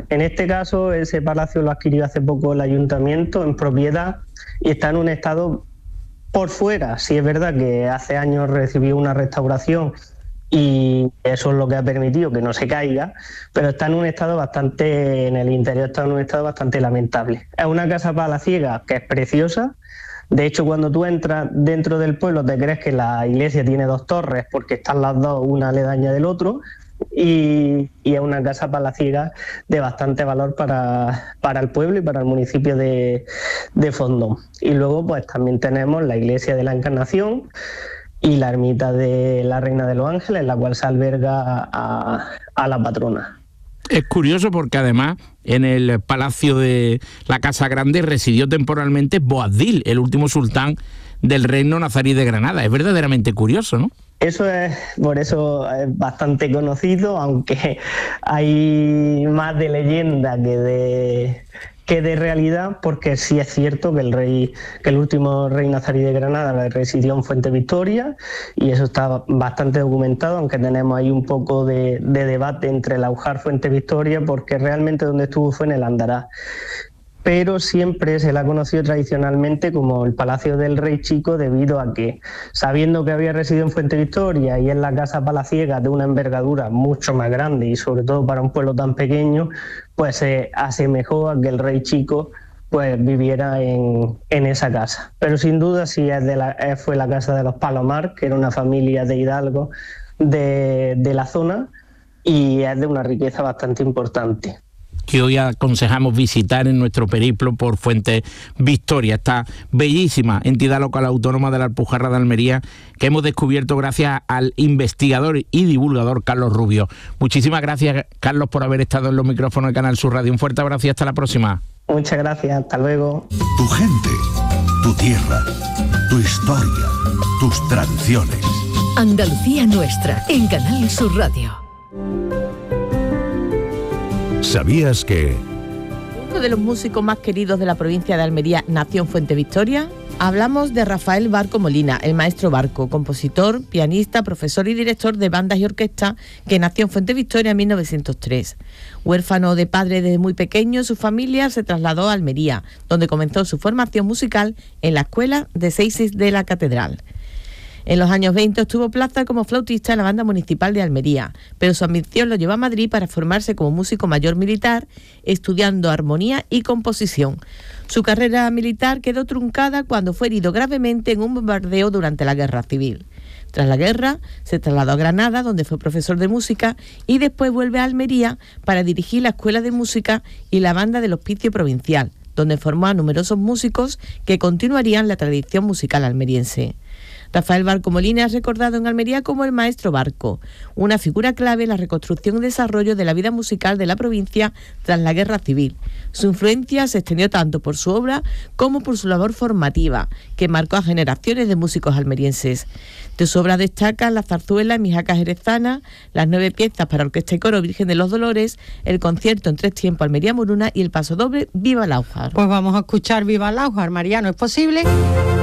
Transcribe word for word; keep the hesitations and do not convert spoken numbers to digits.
En este caso, ese palacio lo adquirió hace poco el ayuntamiento en propiedad y está en un estado por fuera. Sí es verdad que hace años recibió una restauración y eso es lo que ha permitido que no se caiga, pero está en un estado bastante, en el interior está en un estado bastante lamentable. Es una casa palaciega que es preciosa. De hecho, cuando tú entras dentro del pueblo te crees que la iglesia tiene dos torres porque están las dos una aledaña del otro y, y es una casa palaciega de bastante valor para, para el pueblo y para el municipio de, de Fondón. Y luego pues también tenemos la iglesia de la Encarnación y la ermita de la Reina de los Ángeles, en la cual se alberga a, a la patrona. Es curioso porque además en el palacio de la Casa Grande residió temporalmente Boabdil, el último sultán del reino nazarí de Granada. Es verdaderamente curioso, ¿no? Eso es, por eso es bastante conocido, aunque hay más de leyenda que de, que de realidad, porque sí es cierto que el rey, que el último rey nazarí de Granada residió en Fuente Victoria, y eso está bastante documentado, aunque tenemos ahí un poco de, de debate entre el Aujar Fuente Victoria, porque realmente donde estuvo fue en el Andará. Pero siempre se la ha conocido tradicionalmente como el Palacio del Rey Chico, debido a que, sabiendo que había residido en Fuente Victoria y en la casa palaciega de una envergadura mucho más grande y sobre todo para un pueblo tan pequeño, pues se asemejó a que el Rey Chico pues viviera en, en esa casa. Pero sin duda sí es de la, fue la casa de los Palomar, que era una familia de hidalgos de, de la zona, y es de una riqueza bastante importante, que hoy aconsejamos visitar en nuestro periplo por Fuente Victoria, esta bellísima entidad local autónoma de la Alpujarra de Almería que hemos descubierto gracias al investigador y divulgador Carlos Rubio. Muchísimas gracias, Carlos, por haber estado en los micrófonos de Canal Sur Radio. Un fuerte abrazo y hasta la próxima. Muchas gracias, hasta luego. Tu gente, tu tierra, tu historia, tus tradiciones. Andalucía Nuestra, en Canal Sur Radio. ¿Sabías que...? Uno de los músicos más queridos de la provincia de Almería nació en Fuente Victoria. Hablamos de Rafael Barco Molina, el maestro Barco, compositor, pianista, profesor y director de bandas y orquestas, que nació en Fuente Victoria en mil novecientos tres. Huérfano de padre desde muy pequeño, su familia se trasladó a Almería, donde comenzó su formación musical en la Escuela de Seises de la Catedral. En los años veinte obtuvo plaza como flautista en la banda municipal de Almería, pero su ambición lo llevó a Madrid para formarse como músico mayor militar, estudiando armonía y composición. Su carrera militar quedó truncada cuando fue herido gravemente en un bombardeo durante la Guerra Civil. Tras la guerra, se trasladó a Granada, donde fue profesor de música, y después vuelve a Almería para dirigir la Escuela de Música y la Banda del Hospicio Provincial, donde formó a numerosos músicos que continuarían la tradición musical almeriense. Rafael Barco Molina es recordado en Almería como el maestro Barco, una figura clave en la reconstrucción y desarrollo de la vida musical de la provincia tras la Guerra Civil. Su influencia se extendió tanto por su obra como por su labor formativa, que marcó a generaciones de músicos almerienses. De su obra destacan la zarzuela Mijaca Jerezana, las nueve piezas para orquesta y coro Virgen de los Dolores, el concierto en tres tiempos Almería Moruna y el pasodoble Viva el Aujar. Pues vamos a escuchar Viva el Aujar, Mariano, ¿es posible?